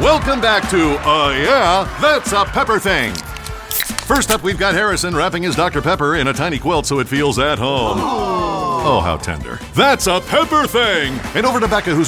Welcome back to Yeah, That's a Pepper Thing. First up, we've got Harrison wrapping his Dr. Pepper in a tiny quilt so it feels at home. Oh, how tender. That's a Pepper Thing. And over to Becca, who's